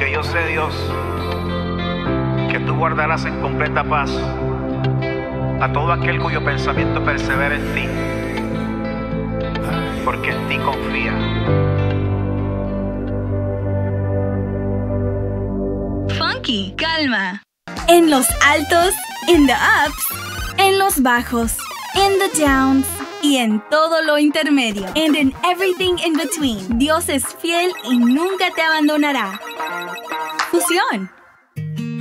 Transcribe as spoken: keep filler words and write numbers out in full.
Porque yo sé, Dios, que tú guardarás en completa paz a todo aquel cuyo pensamiento persevera en ti, porque en ti confía. Funky, calma. En los altos, in the ups, en los bajos, in the downs y en todo lo intermedio. And in everything in between. Dios es fiel y nunca te abandonará. Fusión.